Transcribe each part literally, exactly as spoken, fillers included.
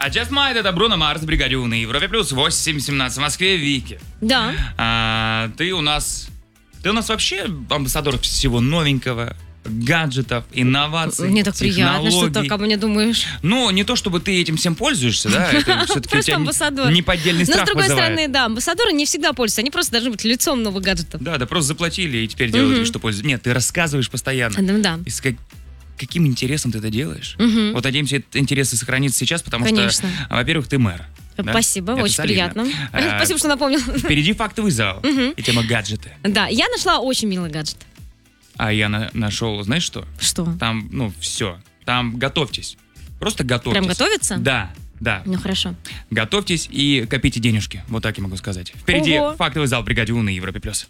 А Just Might — это Бруно Марс, Бригадю на Европе плюс, восемь семнадцать в Москве. Вики. Да. А, ты у нас... Ты у нас вообще амбассадор всего новенького, гаджетов, инноваций, Мне так технологий. приятно, что ты так обо мне думаешь. Ну, не то, чтобы ты этим всем пользуешься, да, это все-таки у тебя амбассадор. неподдельный страх Но, с другой вызывает. стороны, да, амбассадоры не всегда пользуются, они просто должны быть лицом новых гаджетов. Да, да, просто заплатили и теперь делают, что пользуются. Нет, ты рассказываешь постоянно. Да, да. И с как- каким интересом ты это делаешь? Мгм. Вот надеемся, этот интерес и сохранится сейчас, потому Конечно. что, во-первых, ты мэр. Да? Спасибо, Это очень солидно. приятно. А, Спасибо, что напомнил. Впереди фактовый зал и тема гаджеты. Да, я нашла очень милый гаджет. А я на- нашел, знаешь что? Что? Там, ну, все. Там готовьтесь. Просто готовьтесь. Прям готовиться? Да, да. Ну, хорошо. Готовьтесь и копите денежки. Вот так я могу сказать. Впереди Ого. фактовый зал «Бригады У» на Европе+. плюс.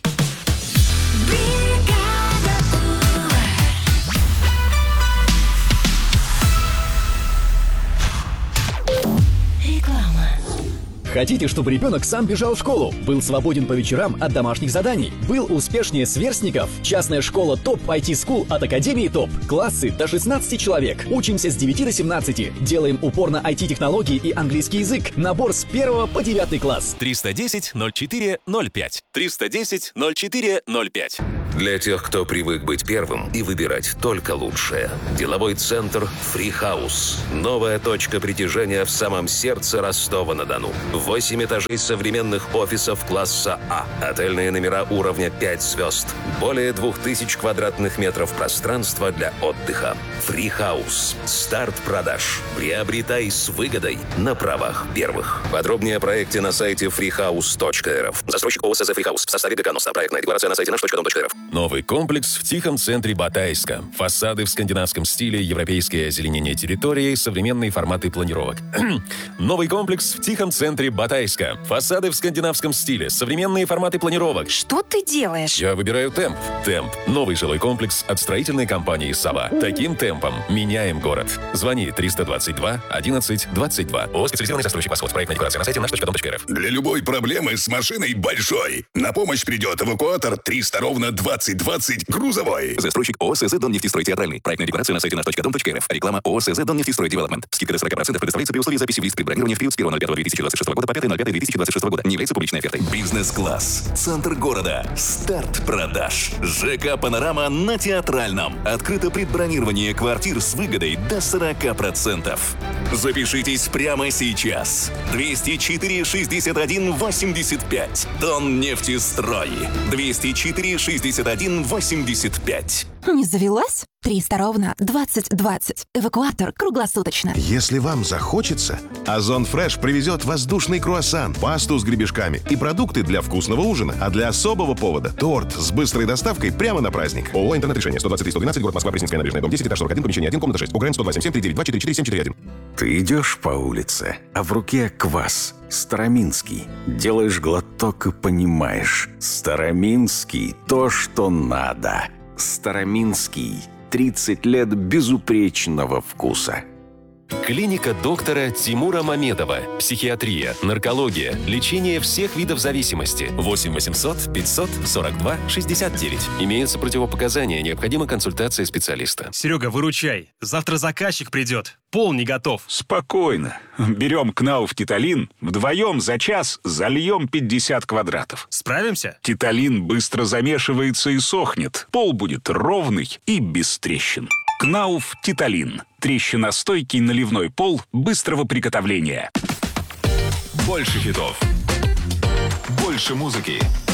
Хотите, чтобы ребенок сам бежал в школу, был свободен по вечерам от домашних заданий, был успешнее сверстников? Частная школа ТОП ай ти School от Академии ТОП. Классы до шестнадцати человек. Учимся с девяти до семнадцати. Делаем упор на ай ти-технологии и английский язык. Набор с первого по девятый класс. триста десять ноль четыре ноль пять. триста десять ноль четыре ноль пять. Для тех, кто привык быть первым и выбирать только лучшее. Деловой центр Free House. Новая точка притяжения в самом сердце Ростова-на-Дону. Восемь этажей современных офисов класса А. Отельные номера уровня пять звезд. Более двух тысяч квадратных метров пространства для отдыха. Free House. Старт продаж. Приобретай с выгодой на правах первых. Подробнее о проекте на сайте фрихаус точка эр эф. Застройщик ОСЗ Free House. В составе ДК-НОСТА. Проектная декларация на сайте наш точка дом точка эр эф. Новый комплекс в тихом центре Батайска. Фасады в скандинавском стиле, европейское озеленение территории, современные форматы планировок. Новый комплекс в тихом центре Батайска. Фасады в скандинавском стиле, современные форматы планировок. Что ты делаешь? Я выбираю темп. Темп. Новый жилой комплекс от строительной компании «Сова». Таким темпом меняем город. Звони триста двадцать два одиннадцать двадцать два. О, специализированный застройщик «Восход». Проектная декларация на сайте наш точка дом точка эр эф. Для любой проблемы с машиной большой. На помощь придет эвакуатор триста ровно двадцать двадцать грузовой. Застройщик ОСЗ Доннефтестрой Театральный. Проектная декларация на сайте наш точка дом точка эр эф. Реклама ОСЗ Доннефтестрой Девелопмент. Скидка до сорок процентов предоставляется при условии записи в лист предбронирования в период с первого ноль пятого две тысячи двадцать шестого года по пятое ноль пятое две тысячи двадцать шестого года. Не является публичной офертой. Бизнес-класс. Центр города. Старт продаж. ЖК «Панорама» на Театральном. Открыто предбронирование квартир с выгодой до сорок процентов. Запишитесь прямо сейчас. двести четыре шестьдесят один восемьдесят пять. Доннефтестрой. двести четыре шестьдесят один восемьдесят пять. Не завелась? триста ровно двадцать двадцать. Эвакуатор круглосуточно. Если вам захочется, Озон Фреш привезет воздушный круассан, пасту с гребешками и продукты для вкусного ужина. А для особого повода – торт с быстрой доставкой прямо на праздник. ООО «Интернет-решение». сто двадцать три сто двенадцать, город Москва, Пресненская набережная, дом десять, этаж сорок один, помещение один, комната шесть. Украин сто два семь семь три девять два четыре четыре семь четыре один. Ты идешь по улице, а в руке квас. Староминский. Делаешь глоток и понимаешь. Староминский – то, что надо. Староминский. тридцать лет безупречного вкуса. Клиника доктора Тимура Мамедова. Психиатрия, наркология, лечение всех видов зависимости. восемь восемьсот пятьсот сорок два шестьдесят девять. Имеются противопоказания, необходима консультация специалиста. Серега, выручай. Завтра заказчик придет. Пол не готов. Спокойно. Берем Кнауф Титалин, вдвоем за час зальем пятьдесят квадратов. Справимся? Титалин быстро замешивается и сохнет. Пол будет ровный и без трещин. Кнауф Титалин. Трещиностойкий наливной пол быстрого приготовления. Больше хитов. Больше музыки.